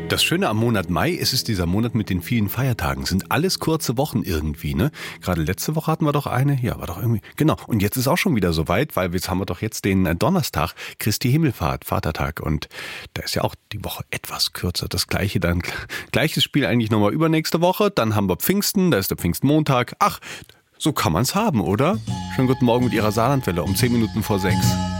Das Schöne am Monat Mai ist es dieser Monat mit den vielen Feiertagen. Sind alles kurze Wochen irgendwie, ne? Gerade letzte Woche hatten wir doch eine. Ja, war doch irgendwie. Genau. Und jetzt ist auch schon wieder soweit, weil jetzt haben wir doch jetzt den Donnerstag, Christi Himmelfahrt, Vatertag. Und da ist ja auch die Woche etwas kürzer. Das gleiche dann, gleiches Spiel eigentlich nochmal übernächste Woche. Dann haben wir Pfingsten, da ist der Pfingstmontag. Ach, so kann man's haben, oder? Schönen guten Morgen mit Ihrer Saarlandwelle um 10 Minuten vor 6.